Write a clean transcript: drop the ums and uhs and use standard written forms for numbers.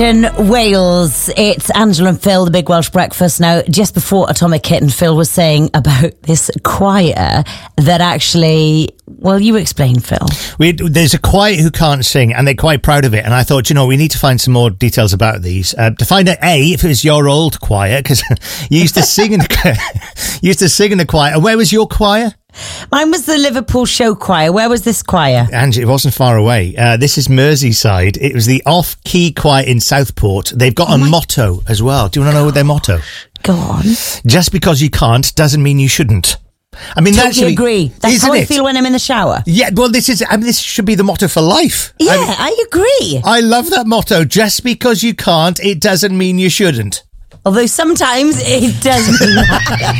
In Wales, it's Angela and Phil, the Big Welsh Breakfast. Now, just before Atomic Kitten, Phil was saying about this choir that actually, well, you explain, Phil. There's a choir who can't sing, and they're quite proud of it. And I thought, we need to find some more details about these to find out if it was your old choir, because you used to sing in the choir. And where was your choir? Mine was the Liverpool Show Choir. Where was this choir? Angie, it wasn't far away. This is Merseyside. It was the Off-Key Choir in Southport. They've got a motto as well. Do you want to know their motto? Go on. Just because you can't doesn't mean you shouldn't. I mean, totally agree. That's how I feel when I'm in the shower. Yeah, well, this should be the motto for life. Yeah, I agree. I love that motto. Just because you can't, it doesn't mean you shouldn't. Although sometimes it does mean that.